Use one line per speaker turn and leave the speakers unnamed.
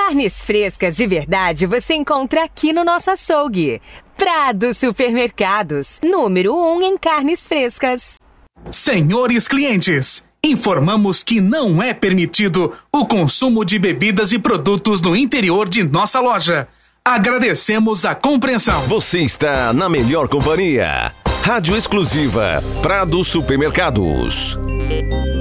Carnes frescas de verdade você encontra aqui no nosso açougue. Prado Supermercados, número 1 em carnes frescas.
Senhores clientes, informamos que não é permitido o consumo de bebidas e produtos no interior de nossa loja. Agradecemos a compreensão.
Você está na melhor companhia. Rádio exclusiva Prado Supermercados.